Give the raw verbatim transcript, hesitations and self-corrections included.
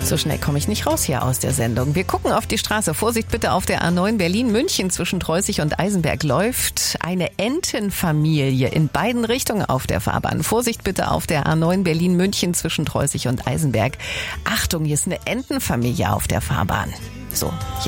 So schnell komme ich nicht raus hier aus der Sendung. Wir gucken auf die Straße. Vorsicht bitte auf der A neun Berlin-München zwischen Treusig und Eisenberg läuft eine Entenfamilie in beiden Richtungen auf der Fahrbahn. Vorsicht bitte auf der A neun Berlin-München zwischen Treusig und Eisenberg. Achtung, hier ist eine Entenfamilie auf der Fahrbahn. So.